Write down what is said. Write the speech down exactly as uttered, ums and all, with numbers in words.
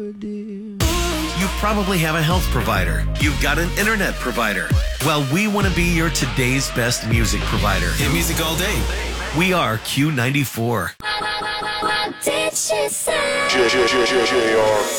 You probably have a health provider. You've got an internet provider. Well, we want to be your today's best music provider. Hit music all day. We are Q ninety-four. What did she say?